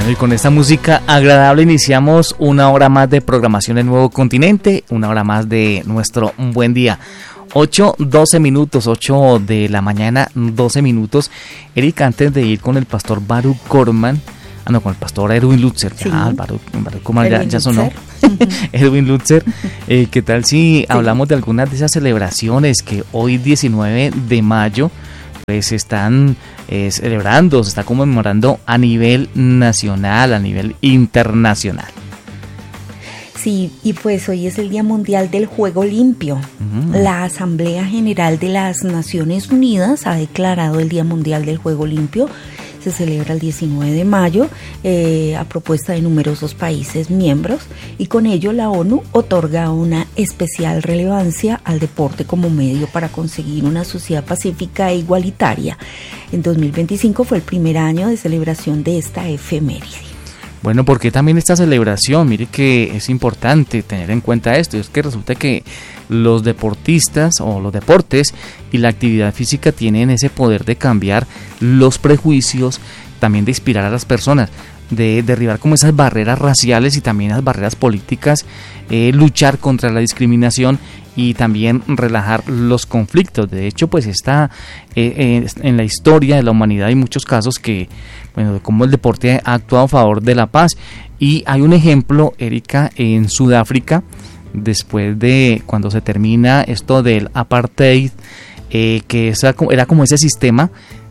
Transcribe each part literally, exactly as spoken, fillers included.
Bueno, y con esta música agradable iniciamos una hora más de programación en Nuevo Continente, una hora más de nuestro Buen Día. ocho, doce minutos, ocho de la mañana, doce minutos. Erika, antes de ir con el pastor Baruch Korman, ah no, con el pastor Edwin Lutzer, sí. ah, Baruch, Baruch Korman ya, ya sonó, Edwin Lutzer, eh, ¿qué tal si sí. hablamos de algunas de esas celebraciones que hoy diecinueve de mayo pues están eh, celebrando, se está conmemorando a nivel nacional, a nivel internacional? Sí, y pues hoy es el Día Mundial del Juego Limpio. Uh-huh. La Asamblea General de las Naciones Unidas ha declarado el Día Mundial del Juego Limpio. Se celebra el diecinueve de mayo eh, a propuesta de numerosos países miembros, y con ello la ONU otorga una especial relevancia al deporte como medio para conseguir una sociedad pacífica e igualitaria. En dos mil veinticinco fue el primer año de celebración de esta efeméride. Bueno, porque también esta celebración, mire que es importante tener en cuenta esto, es que resulta que los deportistas o los deportes y la actividad física tienen ese poder de cambiar los prejuicios, también de inspirar a las personas, de derribar como esas barreras raciales y también las barreras políticas, eh, luchar contra la discriminación y también relajar los conflictos. De hecho, pues está eh, eh, en la historia de la humanidad hay muchos casos que, bueno, de cómo el deporte ha actuado a favor de la paz. Y hay un ejemplo, Erika, en Sudáfrica, después de cuando se termina esto del apartheid, eh, que esa, era como ese sistema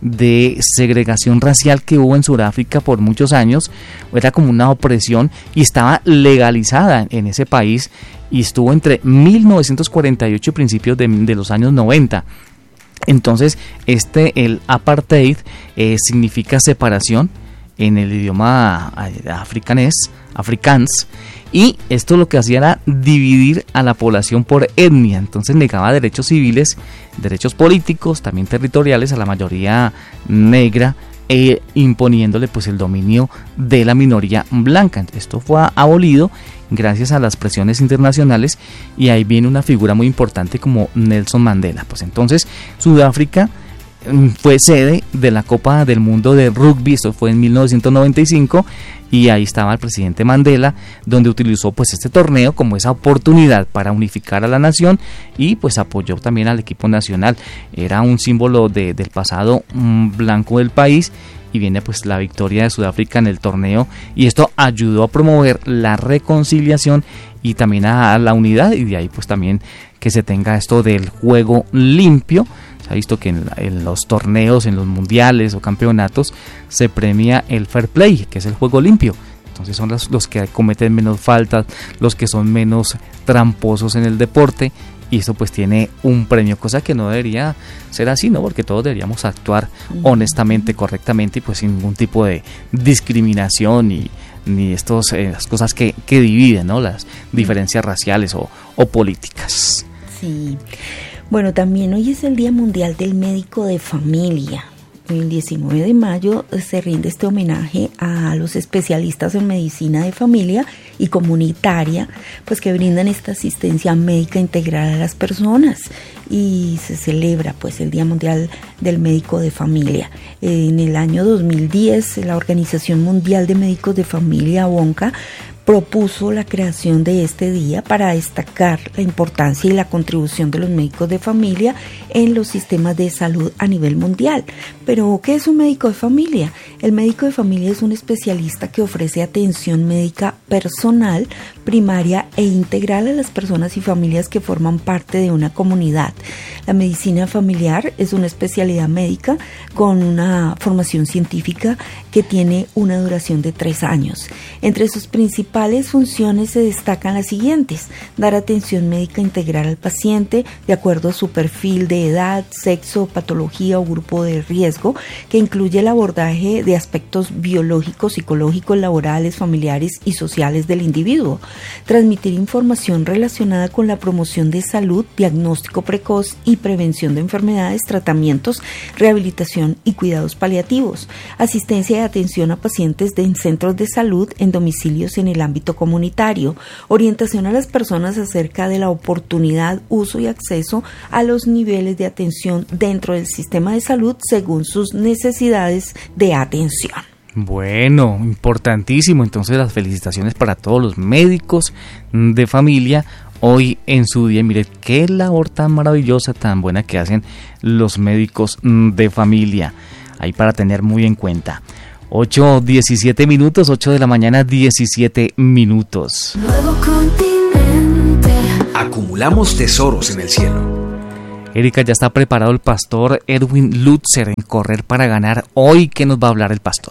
de segregación racial que hubo en Sudáfrica por muchos años, era como una opresión y estaba legalizada en ese país, y estuvo entre mil novecientos cuarenta y ocho y principios de, de los años noventa. Entonces, este, el apartheid eh, significa separación en el idioma africanés, afrikaans, y esto lo que hacía era dividir a la población por etnia. Entonces negaba derechos civiles, derechos políticos, también territoriales a la mayoría negra, e imponiéndole pues el dominio de la minoría blanca. Esto fue abolido gracias a las presiones internacionales, y ahí viene una figura muy importante como Nelson Mandela. Pues entonces Sudáfrica fue sede de la Copa del Mundo de Rugby, esto fue en mil novecientos noventa y cinco, y ahí estaba el presidente Mandela, donde utilizó pues este torneo como esa oportunidad para unificar a la nación, y pues apoyó también al equipo nacional. Era un símbolo de, del pasado mmm, blanco del país, y viene pues la victoria de Sudáfrica en el torneo, y esto ayudó a promover la reconciliación y también a la unidad, y de ahí pues también que se tenga esto del juego limpio. Se ha visto que en, en los torneos, en los mundiales o campeonatos, se premia el fair play, que es el juego limpio. Entonces son los, los que cometen menos faltas, los que son menos tramposos en el deporte, y esto pues tiene un premio, cosa que no debería ser así, ¿no? Porque todos deberíamos actuar honestamente, correctamente, y pues sin ningún tipo de discriminación y ni estos eh, las cosas que, que dividen, ¿no? Las diferencias raciales o, o políticas. Sí. Bueno, también hoy es el Día Mundial del Médico de Familia. El diecinueve de mayo se rinde este homenaje a los especialistas en medicina de familia y comunitaria, pues que brindan esta asistencia médica integral a las personas, y se celebra pues el Día Mundial del Médico de Familia. En el año dos mil diez, la Organización Mundial de Médicos de Familia, O N C A, propuso la creación de este día para destacar la importancia y la contribución de los médicos de familia en los sistemas de salud a nivel mundial. Pero, ¿qué es un médico de familia? El médico de familia es un especialista que ofrece atención médica personal, primaria e integral a las personas y familias que forman parte de una comunidad. La medicina familiar es una especialidad médica con una formación científica que tiene una duración de tres años. Entre sus principales funciones se destacan las siguientes: dar atención médica integral al paciente de acuerdo a su perfil de edad, sexo, patología o grupo de riesgo, que incluye el abordaje de aspectos biológicos, psicológicos, laborales, familiares y sociales del individuo; transmitir información relacionada con la promoción de salud, diagnóstico precoz y prevención de enfermedades, tratamientos, rehabilitación y cuidados paliativos; asistencia y atención a pacientes de en centros de salud, en domicilios en el ámbito comunitario; orientación a las personas acerca de la oportunidad, uso y acceso a los niveles de atención dentro del sistema de salud según sus necesidades de atención. Bueno, importantísimo. Entonces las felicitaciones para todos los médicos de familia hoy en su día. Mire qué labor tan maravillosa, tan buena que hacen los médicos de familia. Ahí para tener muy en cuenta. ocho diecisiete minutos, ocho de la mañana, diecisiete minutos. Nuevo continente. Acumulamos tesoros en el cielo. Erika, ya está preparado el pastor Erwin Lutzer en Correr para Ganar. Hoy, ¿qué nos va a hablar el pastor?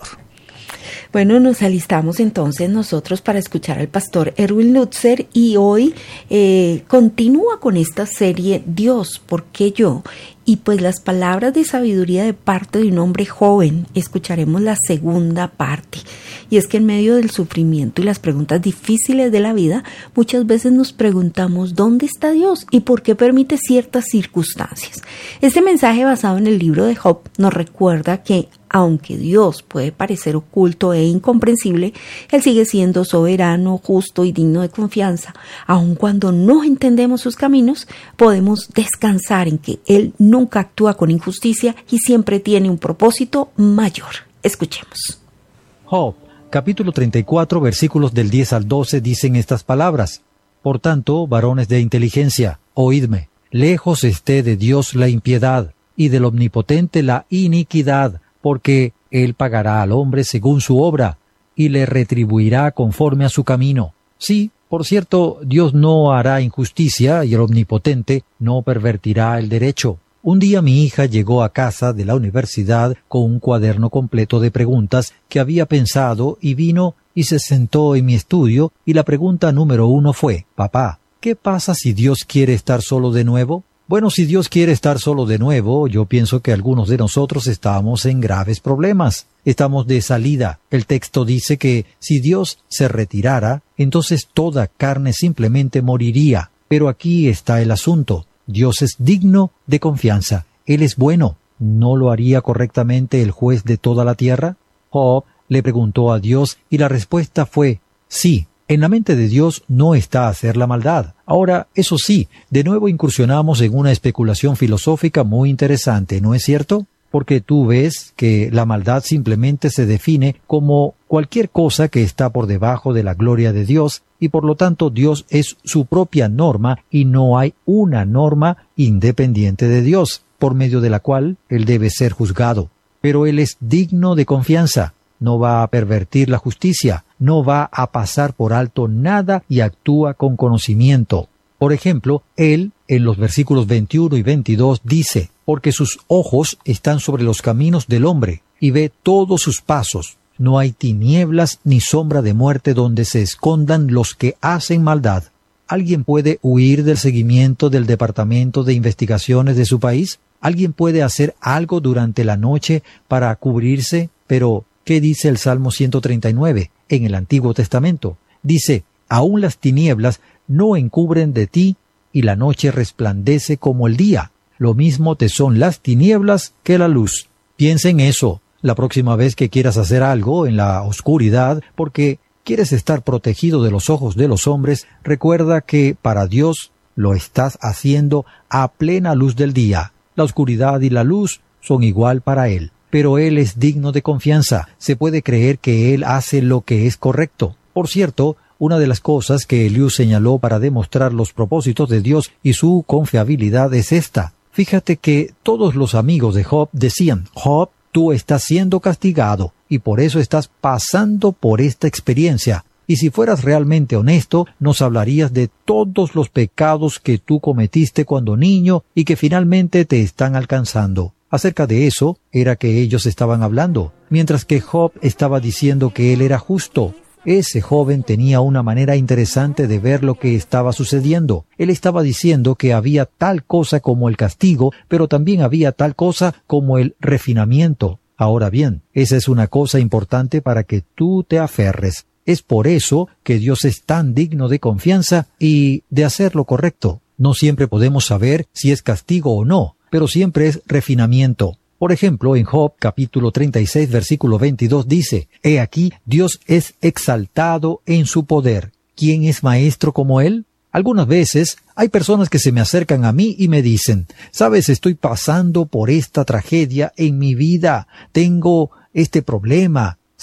Bueno, nos alistamos entonces nosotros para escuchar al pastor Erwin Lutzer y hoy eh, continúa con esta serie Dios, ¿por qué yo? Y pues las palabras de sabiduría de parte de un hombre joven. Escucharemos la segunda parte. Y es que en medio del sufrimiento y las preguntas difíciles de la vida, muchas veces nos preguntamos ¿dónde está Dios? ¿Y por qué permite ciertas circunstancias? Este mensaje basado en el libro de Job nos recuerda que aunque Dios puede parecer oculto e incomprensible, Él sigue siendo soberano, justo y digno de confianza. Aun cuando no entendemos sus caminos, podemos descansar en que Él nunca actúa con injusticia y siempre tiene un propósito mayor. Escuchemos. Job, capítulo treinta y cuatro, versículos del diez al doce, dicen estas palabras. Por tanto, varones de inteligencia, oídme. Lejos esté de Dios la impiedad, y del Omnipotente la iniquidad, porque Él pagará al hombre según su obra, y le retribuirá conforme a su camino. Sí, por cierto, Dios no hará injusticia, y el Omnipotente no pervertirá el derecho. Un día mi hija llegó a casa de la universidad con un cuaderno completo de preguntas que había pensado y vino y se sentó en mi estudio y la pregunta número uno fue, «Papá, ¿qué pasa si Dios quiere estar solo de nuevo?» Bueno, si Dios quiere estar solo de nuevo, yo pienso que algunos de nosotros estamos en graves problemas. Estamos de salida. El texto dice que si Dios se retirara, entonces toda carne simplemente moriría. Pero aquí está el asunto. Dios es digno de confianza. Él es bueno. ¿No lo haría correctamente el juez de toda la tierra? Job le preguntó a Dios y la respuesta fue sí. En la mente de Dios no está hacer la maldad. Ahora, eso sí, de nuevo incursionamos en una especulación filosófica muy interesante, ¿no es cierto? Porque tú ves que la maldad simplemente se define como cualquier cosa que está por debajo de la gloria de Dios, y por lo tanto Dios es su propia norma y no hay una norma independiente de Dios, por medio de la cual Él debe ser juzgado. Pero Él es digno de confianza. No va a pervertir la justicia, no va a pasar por alto nada y actúa con conocimiento. Por ejemplo, Él, en los versículos veintiuno y veintidós, dice, «Porque sus ojos están sobre los caminos del hombre, y ve todos sus pasos. No hay tinieblas ni sombra de muerte donde se escondan los que hacen maldad». ¿Alguien puede huir del seguimiento del Departamento de Investigaciones de su país? ¿Alguien puede hacer algo durante la noche para cubrirse? Pero ¿qué dice el Salmo ciento treinta y nueve en el Antiguo Testamento? Dice, «Aún las tinieblas no encubren de ti, y la noche resplandece como el día. Lo mismo te son las tinieblas que la luz». Piensa en eso la próxima vez que quieras hacer algo en la oscuridad, porque quieres estar protegido de los ojos de los hombres. Recuerda que para Dios lo estás haciendo a plena luz del día. La oscuridad y la luz son igual para Él. Pero Él es digno de confianza. Se puede creer que Él hace lo que es correcto. Por cierto, una de las cosas que Eliú señaló para demostrar los propósitos de Dios y su confiabilidad es esta. Fíjate que todos los amigos de Job decían, «Job, tú estás siendo castigado y por eso estás pasando por esta experiencia. Y si fueras realmente honesto, nos hablarías de todos los pecados que tú cometiste cuando niño y que finalmente te están alcanzando». Acerca de eso era que ellos estaban hablando, mientras que Job estaba diciendo que él era justo. Ese joven tenía una manera interesante de ver lo que estaba sucediendo. Él estaba diciendo que había tal cosa como el castigo, pero también había tal cosa como el refinamiento. Ahora bien, esa es una cosa importante para que tú te aferres. Es por eso que Dios es tan digno de confianza y de hacer lo correcto. No siempre podemos saber si es castigo o no, pero siempre es refinamiento. Por ejemplo, en Job capítulo treinta y seis, versículo veintidós dice, «He aquí, Dios es exaltado en su poder. ¿Quién es maestro como Él?» Algunas veces hay personas que se me acercan a mí y me dicen, «Sabes, estoy pasando por esta tragedia en mi vida. Tengo este problema.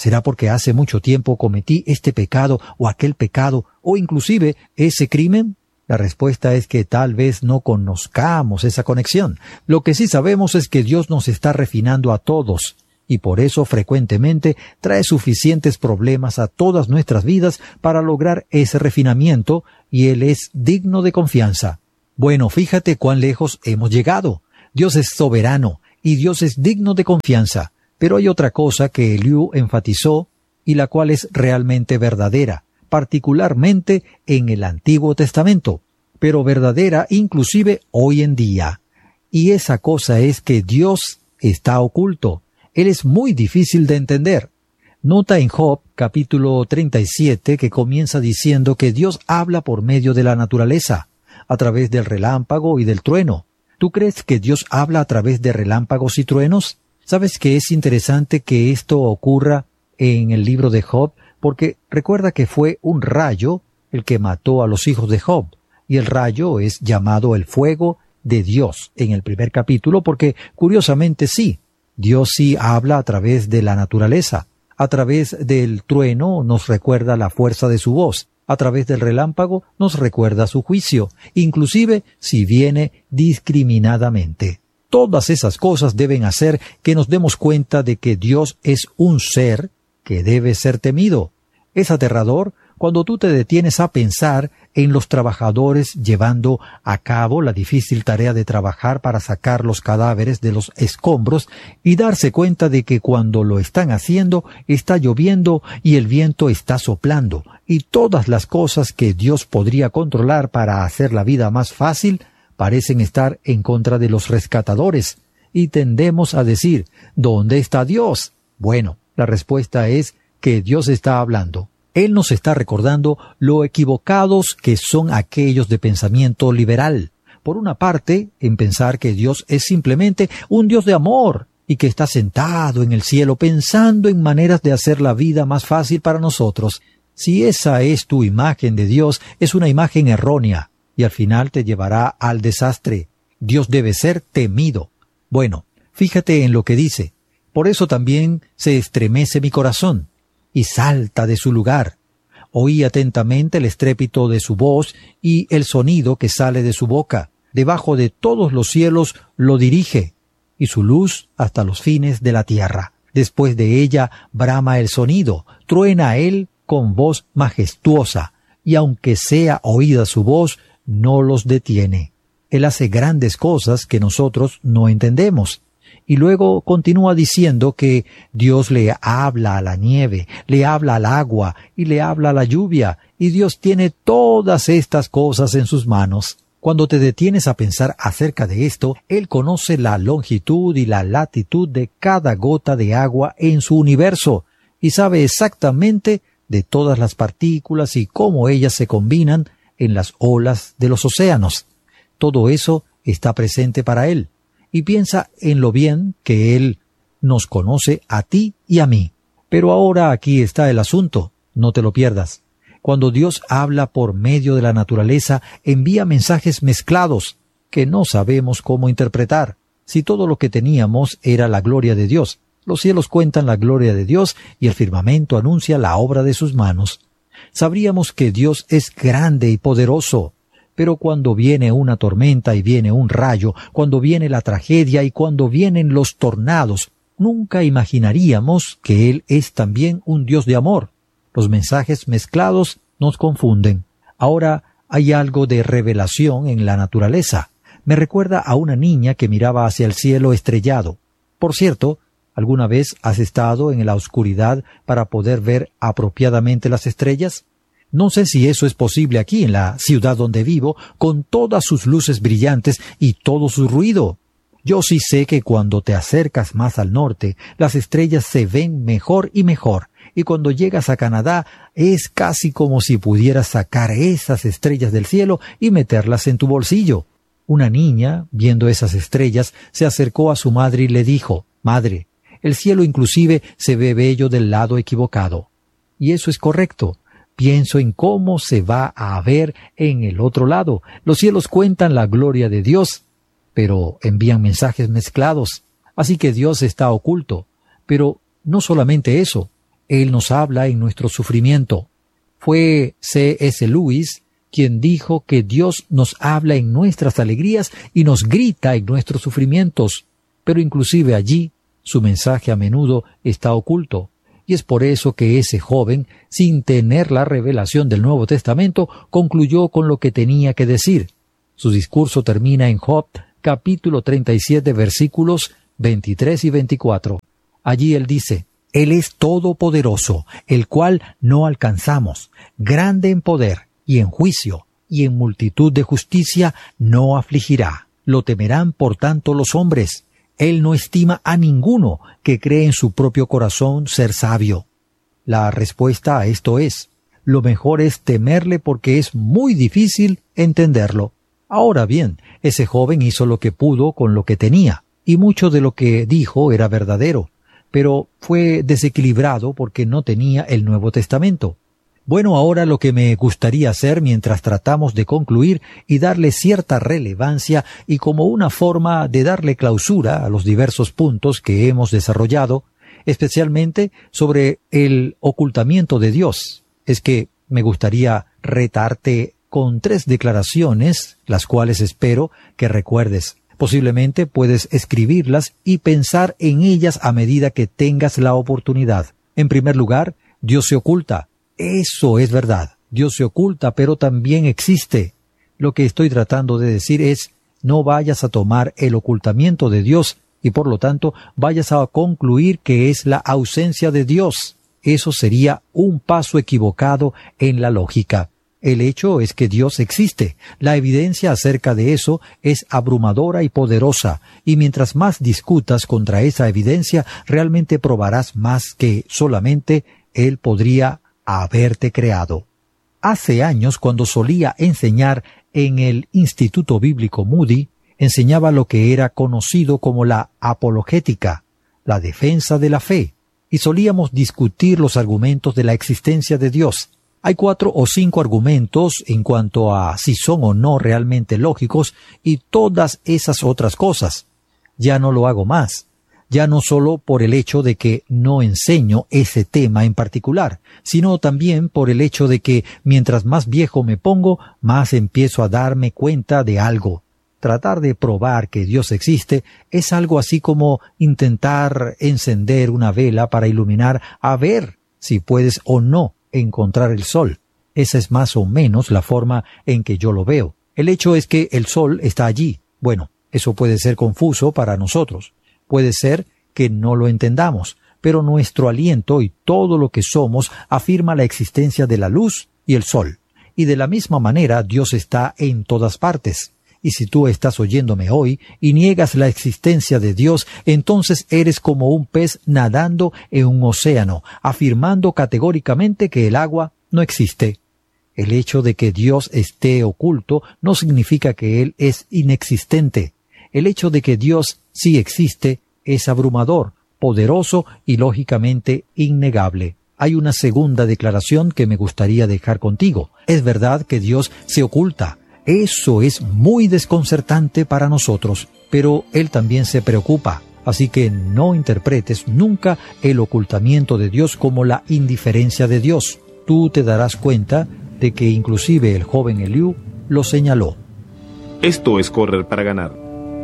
¿Será porque hace mucho tiempo cometí este pecado o aquel pecado o inclusive ese crimen? La respuesta es que tal vez no conozcamos esa conexión. Lo que sí sabemos es que Dios nos está refinando a todos y por eso frecuentemente trae suficientes problemas a todas nuestras vidas para lograr ese refinamiento y Él es digno de confianza. Bueno, fíjate cuán lejos hemos llegado. Dios es soberano y Dios es digno de confianza. Pero hay otra cosa que Eliú enfatizó y la cual es realmente verdadera, particularmente en el Antiguo Testamento, pero verdadera inclusive hoy en día. Y esa cosa es que Dios está oculto. Él es muy difícil de entender. Nota en Job capítulo treinta y siete que comienza diciendo que Dios habla por medio de la naturaleza, a través del relámpago y del trueno. ¿Tú crees que Dios habla a través de relámpagos y truenos? ¿Sabes que es interesante que esto ocurra en el libro de Job? Porque recuerda que fue un rayo el que mató a los hijos de Job, y el rayo es llamado el fuego de Dios en el primer capítulo, porque curiosamente sí, Dios sí habla a través de la naturaleza. A través del trueno nos recuerda la fuerza de su voz. A través del relámpago nos recuerda su juicio, inclusive si viene discriminadamente. Todas esas cosas deben hacer que nos demos cuenta de que Dios es un ser que debe ser temido. Es aterrador cuando tú te detienes a pensar en los trabajadores llevando a cabo la difícil tarea de trabajar para sacar los cadáveres de los escombros y darse cuenta de que cuando lo están haciendo está lloviendo y el viento está soplando y todas las cosas que Dios podría controlar para hacer la vida más fácil parecen estar en contra de los rescatadores, y tendemos a decir, ¿dónde está Dios? Bueno, la respuesta es que Dios está hablando. Él nos está recordando lo equivocados que son aquellos de pensamiento liberal. Por una parte, en pensar que Dios es simplemente un Dios de amor, y que está sentado en el cielo pensando en maneras de hacer la vida más fácil para nosotros. Si esa es tu imagen de Dios, es una imagen errónea, y al final te llevará al desastre. Dios debe ser temido. Bueno, fíjate en lo que dice. Por eso también se estremece mi corazón, y salta de su lugar. Oí atentamente el estrépito de su voz y el sonido que sale de su boca. Debajo de todos los cielos lo dirige, y su luz hasta los fines de la tierra. Después de ella brama el sonido, truena él con voz majestuosa, y aunque sea oída su voz, no los detiene. Él hace grandes cosas que nosotros no entendemos. Y luego continúa diciendo que Dios le habla a la nieve, le habla al agua y le habla a la lluvia, y Dios tiene todas estas cosas en sus manos. Cuando te detienes a pensar acerca de esto, Él conoce la longitud y la latitud de cada gota de agua en su universo, y sabe exactamente de todas las partículas y cómo ellas se combinan en las olas de los océanos. Todo eso está presente para Él. Y piensa en lo bien que Él nos conoce a ti y a mí. Pero ahora aquí está el asunto, no te lo pierdas. Cuando Dios habla por medio de la naturaleza, envía mensajes mezclados que no sabemos cómo interpretar. Si todo lo que teníamos era la gloria de Dios, los cielos cuentan la gloria de Dios y el firmamento anuncia la obra de sus manos, sabríamos que Dios es grande y poderoso. Pero cuando viene una tormenta y viene un rayo, cuando viene la tragedia y cuando vienen los tornados, nunca imaginaríamos que Él es también un Dios de amor. Los mensajes mezclados nos confunden. Ahora hay algo de revelación en la naturaleza. Me recuerda a una niña que miraba hacia el cielo estrellado. Por cierto, ¿alguna vez has estado en la oscuridad para poder ver apropiadamente las estrellas? No sé si eso es posible aquí en la ciudad donde vivo, con todas sus luces brillantes y todo su ruido. Yo sí sé que cuando te acercas más al norte, las estrellas se ven mejor y mejor, y cuando llegas a Canadá es casi como si pudieras sacar esas estrellas del cielo y meterlas en tu bolsillo. Una niña, viendo esas estrellas, se acercó a su madre y le dijo, «Madre, el cielo inclusive se ve bello del lado equivocado». Y eso es correcto. Pienso en cómo se va a ver en el otro lado. Los cielos cuentan la gloria de Dios, pero envían mensajes mezclados. Así que Dios está oculto. Pero no solamente eso. Él nos habla en nuestro sufrimiento. Fue C S Lewis quien dijo que Dios nos habla en nuestras alegrías y nos grita en nuestros sufrimientos, pero inclusive allí su mensaje a menudo está oculto. Y es por eso que ese joven, sin tener la revelación del Nuevo Testamento, concluyó con lo que tenía que decir. Su discurso termina en Job, capítulo treinta y siete, versículos veintitrés y veinticuatro. Allí él dice: Él es todopoderoso, el cual no alcanzamos, grande en poder y en juicio, y en multitud de justicia no afligirá. Lo temerán por tanto los hombres. Él no estima a ninguno que cree en su propio corazón ser sabio. La respuesta a esto es: lo mejor es temerle porque es muy difícil entenderlo. Ahora bien, ese joven hizo lo que pudo con lo que tenía, y mucho de lo que dijo era verdadero, pero fue desequilibrado porque no tenía el Nuevo Testamento. Bueno, ahora lo que me gustaría hacer mientras tratamos de concluir y darle cierta relevancia y como una forma de darle clausura a los diversos puntos que hemos desarrollado, especialmente sobre el ocultamiento de Dios, es que me gustaría retarte con tres declaraciones, las cuales espero que recuerdes. Posiblemente puedes escribirlas y pensar en ellas a medida que tengas la oportunidad. En primer lugar, Dios se oculta. Eso es verdad. Dios se oculta, pero también existe. Lo que estoy tratando de decir es, no vayas a tomar el ocultamiento de Dios y por lo tanto vayas a concluir que es la ausencia de Dios. Eso sería un paso equivocado en la lógica. El hecho es que Dios existe. La evidencia acerca de eso es abrumadora y poderosa, y mientras más discutas contra esa evidencia, realmente probarás más que solamente Él podría haberte creado. Hace años, cuando solía enseñar en el Instituto Bíblico Moody, enseñaba lo que era conocido como la apologética, la defensa de la fe, y solíamos discutir los argumentos de la existencia de Dios. Hay cuatro o cinco argumentos en cuanto a si son o no realmente lógicos y todas esas otras cosas. Ya no lo hago más. Ya no solo por el hecho de que no enseño ese tema en particular, sino también por el hecho de que mientras más viejo me pongo, más empiezo a darme cuenta de algo. Tratar de probar que Dios existe es algo así como intentar encender una vela para iluminar a ver si puedes o no encontrar el sol. Esa es más o menos la forma en que yo lo veo. El hecho es que el sol está allí. Bueno, eso puede ser confuso para nosotros. Puede ser que no lo entendamos, pero nuestro aliento y todo lo que somos afirma la existencia de la luz y el sol. Y de la misma manera Dios está en todas partes. Y si tú estás oyéndome hoy y niegas la existencia de Dios, entonces eres como un pez nadando en un océano, afirmando categóricamente que el agua no existe. El hecho de que Dios esté oculto no significa que Él es inexistente. El hecho de que Dios sí existe es abrumador, poderoso y lógicamente innegable. Hay una segunda declaración que me gustaría dejar contigo. Es verdad que Dios se oculta. Eso es muy desconcertante para nosotros, pero Él también se preocupa. Así que no interpretes nunca el ocultamiento de Dios como la indiferencia de Dios. Tú te darás cuenta de que inclusive el joven Eliú lo señaló. Esto es Correr para Ganar.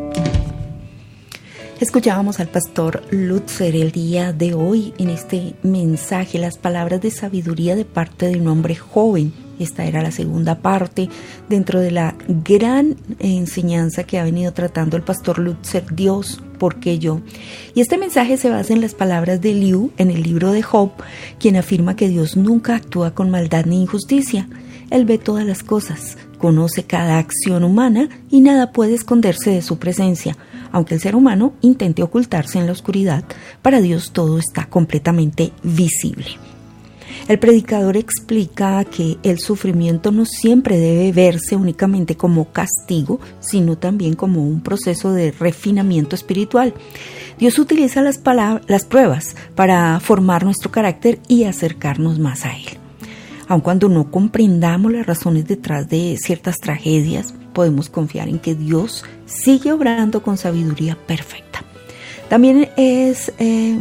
Escuchábamos al pastor Lutzer el día de hoy en este mensaje, las palabras de sabiduría de parte de un hombre joven. Esta era la segunda parte dentro de la gran enseñanza que ha venido tratando el pastor Lutzer, Dios, ¿por qué yo? Y este mensaje se basa en las palabras de Eliú en el libro de Job, quien afirma que Dios nunca actúa con maldad ni injusticia. Él ve todas las cosas, conoce cada acción humana y nada puede esconderse de su presencia. Aunque el ser humano intente ocultarse en la oscuridad, para Dios todo está completamente visible. El predicador explica que el sufrimiento no siempre debe verse únicamente como castigo, sino también como un proceso de refinamiento espiritual. Dios utiliza las, palabras, las pruebas para formar nuestro carácter y acercarnos más a Él. Aun cuando no comprendamos las razones detrás de ciertas tragedias, podemos confiar en que Dios sigue obrando con sabiduría perfecta. También es eh,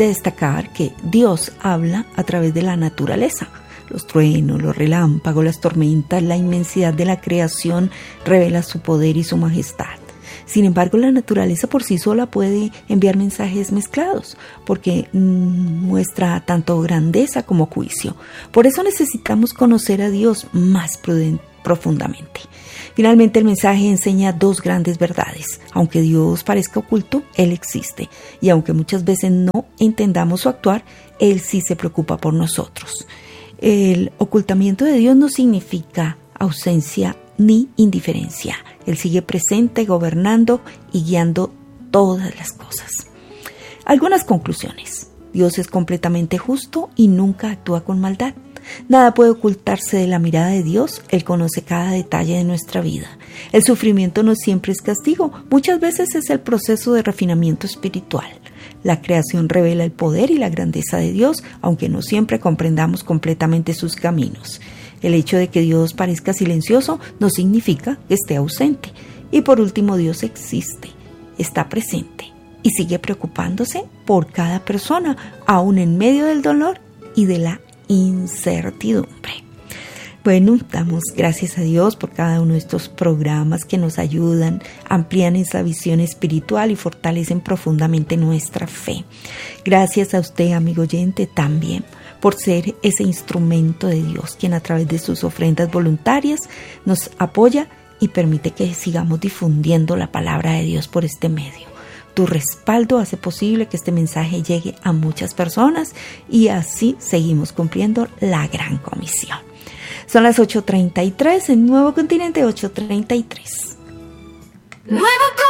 Permite destacar que Dios habla a través de la naturaleza. Los truenos, los relámpagos, las tormentas, la inmensidad de la creación revela su poder y su majestad. Sin embargo, la naturaleza por sí sola puede enviar mensajes mezclados, porque mmm, muestra tanto grandeza como juicio. Por eso necesitamos conocer a Dios más prudente, profundamente. Finalmente, el mensaje enseña dos grandes verdades. Aunque Dios parezca oculto, Él existe. Y aunque muchas veces no entendamos su actuar, Él sí se preocupa por nosotros. El ocultamiento de Dios no significa ausencia ni indiferencia. Él sigue presente, gobernando y guiando todas las cosas. Algunas conclusiones. Dios es completamente justo y nunca actúa con maldad. Nada puede ocultarse de la mirada de Dios. Él conoce cada detalle de nuestra vida. El sufrimiento no siempre es castigo. Muchas veces es el proceso de refinamiento espiritual. La creación revela el poder y la grandeza de Dios, aunque no siempre comprendamos completamente sus caminos. El hecho de que Dios parezca silencioso no significa que esté ausente. Y por último, Dios existe, está presente y sigue preocupándose por cada persona, aún en medio del dolor y de la incertidumbre. Bueno, damos gracias a Dios por cada uno de estos programas que nos ayudan, amplían esa visión espiritual y fortalecen profundamente nuestra fe. Gracias a usted, amigo oyente, también por ser ese instrumento de Dios, quien a través de sus ofrendas voluntarias nos apoya y permite que sigamos difundiendo la palabra de Dios por este medio. Tu respaldo hace posible que este mensaje llegue a muchas personas y así seguimos cumpliendo la gran comisión. Son las ocho treinta y tres en Nuevo Continente, ocho treinta y tres. Nuevo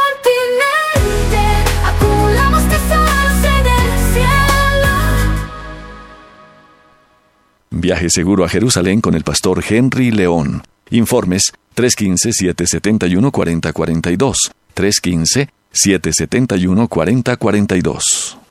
Continente, acumulamos tesoros en el cielo. Viaje seguro a Jerusalén con el pastor Henry León. Informes tres uno cinco, siete siete uno, cuatro cero cuatro dos, tres uno cinco, siete siete uno, cuatro cero cuatro dos.